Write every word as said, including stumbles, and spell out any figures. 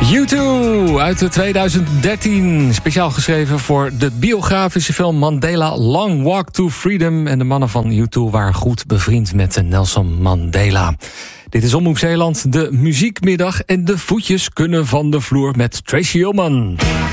U twee uit tweeduizend dertien. Speciaal geschreven voor de biografische film Mandela Long Walk to Freedom. En de mannen van U twee waren goed bevriend met Nelson Mandela. Dit is Omroep Zeeland, de muziekmiddag. En de voetjes kunnen van de vloer met Tracy Ullman.